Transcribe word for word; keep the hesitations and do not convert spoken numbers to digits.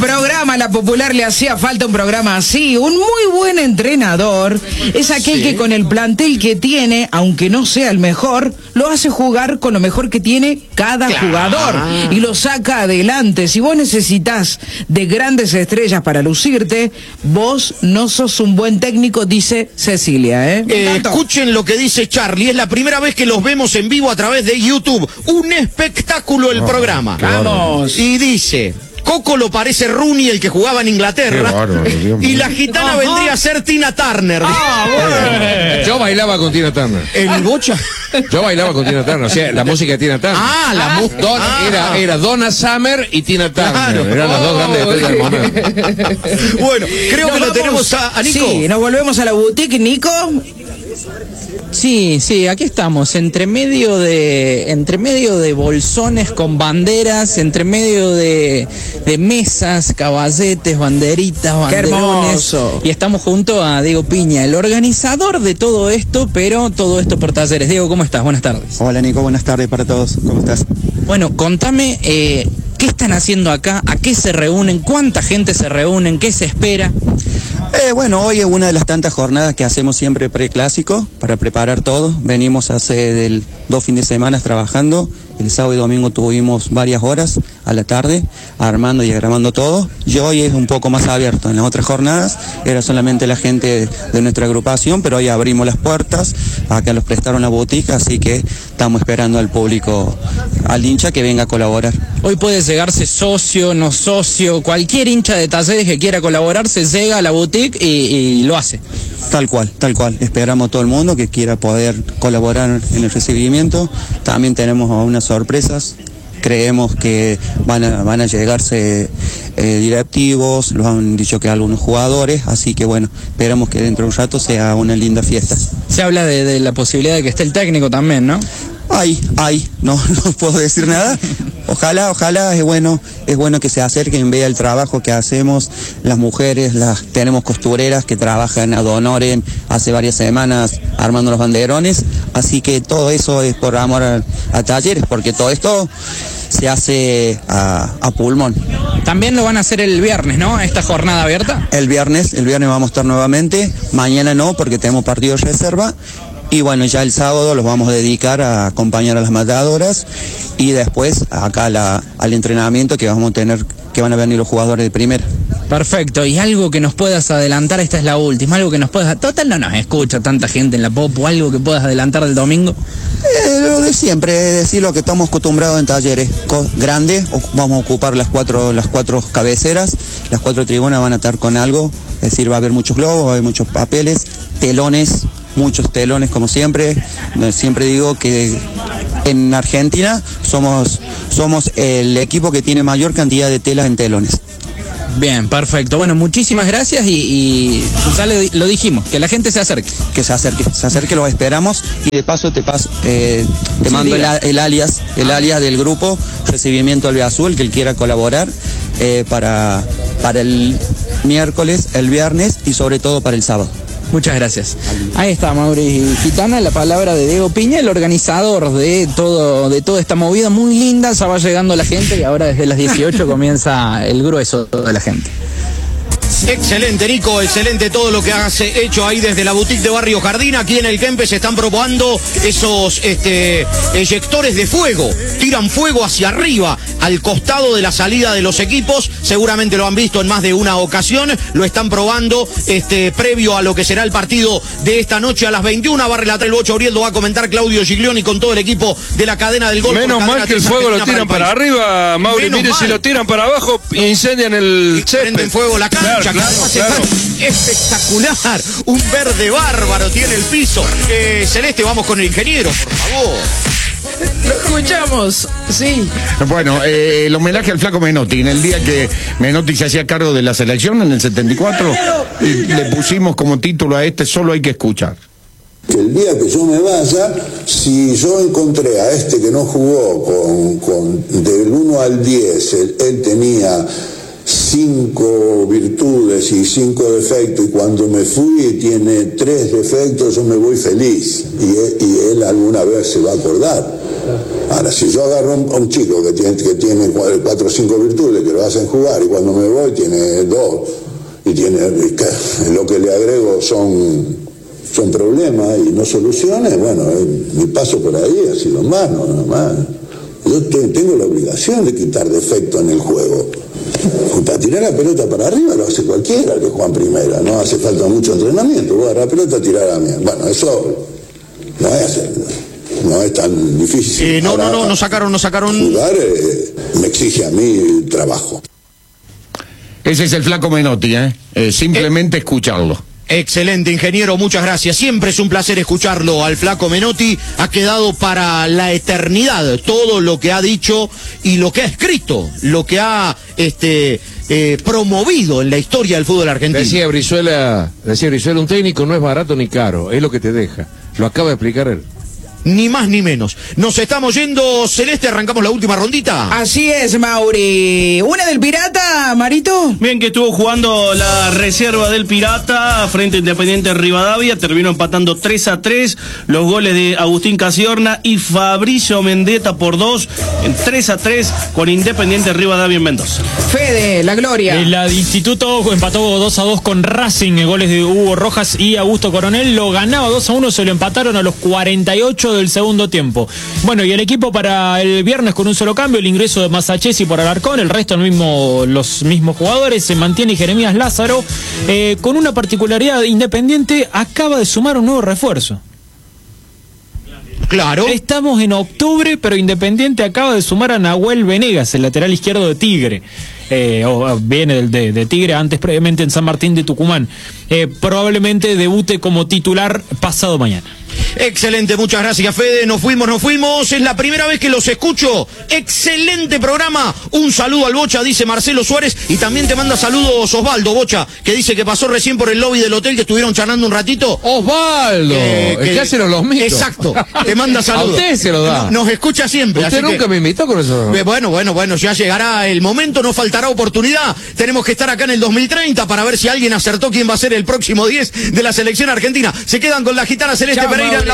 programa La Popular le hacía falta un programa así. Un muy buen entrenador es aquel sí. que con el plantel que tiene, aunque no sea el mejor, lo hace jugar con lo mejor que tiene cada claro. jugador y lo saca adelante. Si vos necesitas de grandes estrellas para lucirte, vos no sos un buen técnico, dice Cecilia. ¿eh? Eh, escuchen lo que dice Charlie. Es la primera vez que los vemos en vivo a través de YouTube. Un espectáculo el oh, programa. Vamos. Y dice... Coco lo parece Rooney, el que jugaba en Inglaterra. Bárbaro, y la gitana Ajá. vendría a ser Tina Turner. Ah, bueno. Yo bailaba con Tina Turner. ¿El Bocha? Yo bailaba con Tina Turner, o sea, la música de Tina Turner. Ah, la música. Ah. Era, era Donna Summer y Tina Turner. Claro. Eran las dos grandes estrellas del momento. Bueno, creo nos que lo vamos, tenemos a, a Nico. Sí, nos volvemos a la boutique, Nico. Sí, sí, aquí estamos, entre medio de entre medio de bolsones con banderas, entre medio de, de mesas, caballetes, banderitas, banderones. Y estamos junto a Diego Piña, el organizador de todo esto, pero todo esto por Talleres. Diego, ¿cómo estás? Buenas tardes. Hola, Nico, buenas tardes para todos. ¿Cómo estás? Bueno, contame, eh, ¿qué están haciendo acá? ¿A qué se reúnen? ¿Cuánta gente se reúnen? ¿Qué se espera? Eh, bueno, hoy es una de las tantas jornadas que hacemos siempre preclásico para preparar todo. Venimos hace del, dos fines de semana trabajando. El sábado y domingo tuvimos varias horas a la tarde armando y diagramando todo. Y hoy es un poco más abierto. En las otras jornadas era solamente la gente de nuestra agrupación, pero hoy abrimos las puertas. Acá nos prestaron la boutique, así que estamos esperando al público, al hincha que venga a colaborar. Hoy puede llegarse socio, no socio, cualquier hincha de Talleres que quiera colaborar se llega a la boutique y, y lo hace. Tal cual, tal cual. Esperamos a todo el mundo que quiera poder colaborar en el recibimiento. También tenemos unas sorpresas. Creemos que van a, van a llegarse eh, directivos, lo han dicho que algunos jugadores, así que bueno, esperamos que dentro de un rato sea una linda fiesta. Se habla de, de la posibilidad de que esté el técnico también, ¿no? Ay, ay, no, no puedo decir nada. Ojalá, ojalá, es bueno, es bueno que se acerquen, vea el trabajo que hacemos, las mujeres, las tenemos costureras que trabajan ad honorem hace varias semanas armando los banderones, así que todo eso es por amor a, a Talleres, porque todo esto se hace a, a pulmón. También lo van a hacer el viernes, ¿no? Esta jornada abierta. El viernes, el viernes vamos a estar nuevamente, mañana no, porque tenemos partido de reserva. Y bueno, ya el sábado los vamos a dedicar a acompañar a las matadoras y después acá la, al entrenamiento que vamos a tener, que van a venir los jugadores de primera. Perfecto, y algo que nos puedas adelantar, esta es la última, algo que nos puedas, total no nos escucha tanta gente en la Popo, algo que puedas adelantar del domingo. Eh, lo de siempre, es decir, lo que estamos acostumbrados en Talleres, grandes, vamos a ocupar las cuatro, las cuatro cabeceras, las cuatro tribunas van a estar con algo, es decir, va a haber muchos globos, va a haber muchos papeles, telones, muchos telones como siempre. Siempre digo que en Argentina somos, somos el equipo que tiene mayor cantidad de telas en telones. Bien, perfecto. Bueno, muchísimas gracias y, y ya le, lo dijimos, que la gente se acerque. Que se acerque, se acerque, lo esperamos y de paso te paso, eh, te sí, mando el, el alias, el alias del grupo Recibimiento Albiazul, que él quiera colaborar eh, para, para el miércoles, el viernes y sobre todo para el sábado. Muchas gracias. Ahí está, Mauri Gitana, la palabra de Diego Piña, el organizador de todo, de toda esta movida muy linda. Ya va llegando la gente y ahora desde las dieciocho comienza el grueso de la gente. Excelente, Nico, excelente todo lo que has hecho ahí desde la boutique de Barrio Jardín. Aquí en el Kempes se están probando esos este, eyectores de fuego. Tiran fuego hacia arriba, al costado de la salida de los equipos. Seguramente lo han visto en más de una ocasión. Lo están probando este, previo a lo que será el partido de esta noche a las veintiuna. Va a relatar el Bocho Orieldo, va a comentar Claudio Giglioni con todo el equipo de la cadena del gol. Menos mal que el fuego lo tiran para, para arriba, Mauri. Mire, si lo tiran para abajo, incendian el césped. Prenden fuego la cancha. Claro, claro, claro. Espectacular, un verde bárbaro tiene el piso. eh, Celeste, vamos con el ingeniero, por favor. Lo escuchamos, sí. Bueno, eh, el homenaje al flaco Menotti, en el día que Menotti se hacía cargo de la selección en el setenta y cuatro, y le pusimos como título a este, Solo hay que escuchar. Que el día que yo me vaya, si yo encontré a este que no jugó con, con del uno al diez, él, él tenía cinco virtudes y cinco defectos, y cuando me fui tiene tres defectos, yo me voy feliz, y él, y él alguna vez se va a acordar. Ahora, si yo agarro a un, a un chico que tiene, que tiene cuatro o cinco virtudes, que lo hacen jugar, y cuando me voy tiene dos, y tiene y lo que le agrego son, son problemas y no soluciones, bueno, eh, mi paso por ahí ha sido más, no, nada más. Yo te, tengo la obligación de quitar defecto en el juego. Para tirar la pelota para arriba lo hace cualquiera que juega en primera, no hace falta mucho entrenamiento, vos agarrar la pelota, tirar a mí. Bueno, eso no es, no es tan difícil. Eh, no, Ahora, no, no, no sacaron, no sacaron. Jugar eh, me exige a mí trabajo. Ese es el Flaco Menotti, ¿eh? eh simplemente eh. escucharlo. Excelente, ingeniero, muchas gracias. Siempre es un placer escucharlo al Flaco Menotti. Ha quedado para la eternidad todo lo que ha dicho y lo que ha escrito, lo que ha este eh, promovido en la historia del fútbol argentino. Decía Brizuela, decía Brizuela, un técnico no es barato ni caro, es lo que te deja. Lo acaba de explicar él. Ni más ni menos. Nos estamos yendo, Celeste, arrancamos la última rondita. Así es, Mauri. ¿Una del Pirata, Marito? Bien, que estuvo jugando la reserva del Pirata frente a Independiente Rivadavia, terminó empatando tres a tres, los goles de Agustín Casiorna y Fabricio Mendetta por dos, en tres a tres con Independiente Rivadavia en Mendoza. Fede, la gloria. El Instituto empató dos a dos con Racing, goles de Hugo Rojas y Augusto Coronel, lo ganaba dos a uno, se lo empataron a los cuarenta y ocho del segundo tiempo. Bueno, y el equipo para el viernes con un solo cambio, el ingreso de Masachesi por Alarcón, el resto el mismo, los mismos jugadores, se mantiene Jeremías Lázaro, eh, con una particularidad: Independiente acaba de sumar un nuevo refuerzo. Claro. Estamos en octubre, pero Independiente acaba de sumar a Nahuel Venegas, el lateral izquierdo de Tigre. Eh, o viene de, de Tigre, antes previamente en San Martín de Tucumán. Eh, probablemente debute como titular pasado mañana. Excelente, muchas gracias, Fede. Nos fuimos, nos fuimos. Es la primera vez que los escucho. Excelente programa. Un saludo al Bocha, dice Marcelo Suárez. Y también te manda saludos Osvaldo Bocha, que dice que pasó recién por el lobby del hotel, que estuvieron charlando un ratito. Osvaldo, eh, que, el que hace los mitos. Exacto, te manda saludos. A usted se lo da. Nos, nos escucha siempre. Usted así nunca que, me invitó con eso. Bueno, bueno, bueno, ya llegará el momento, no faltará oportunidad. Tenemos que estar acá en el dos mil treinta para ver si alguien acertó quién va a ser el próximo diez de la selección argentina. Se quedan con la gitana Celeste Chao, Pereira.